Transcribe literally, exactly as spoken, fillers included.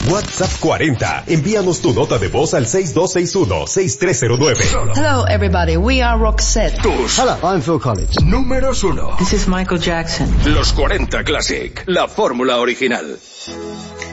WhatsApp cuarenta. Envíanos tu nota de voz al seis dos seis uno, seis tres cero nueve. Hello everybody, we are Roxette. Tus Hello, I'm Phil Collins. Números uno. This is Michael Jackson. Los cuarenta Classic, la fórmula original.